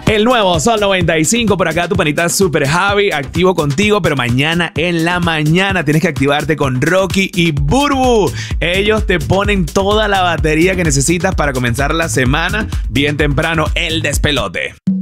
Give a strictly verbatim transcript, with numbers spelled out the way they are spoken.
El nuevo Sol noventa y cinco, por acá tu panita Super Javi, activo contigo, pero mañana en la mañana tienes que activarte con Rocky y Burbu. Ellos te ponen toda la batería que necesitas para comenzar la semana bien temprano, el despelote.